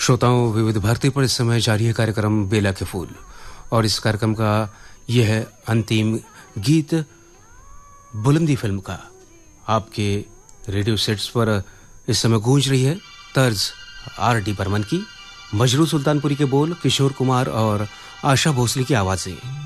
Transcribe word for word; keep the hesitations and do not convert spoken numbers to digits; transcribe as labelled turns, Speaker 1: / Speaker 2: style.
Speaker 1: श्रोताओं, विविध भारती पर इस समय जारी है कार्यक्रम बेला के फूल और इस कार्यक्रम का यह है अंतिम गीत बुलंदी फिल्म का। आपके रेडियो सेट्स पर इस समय गूंज रही है तर्ज आर डी बर्मन की, मजरू सुल्तानपुरी के बोल, किशोर कुमार और आशा भोसले की आवाजें।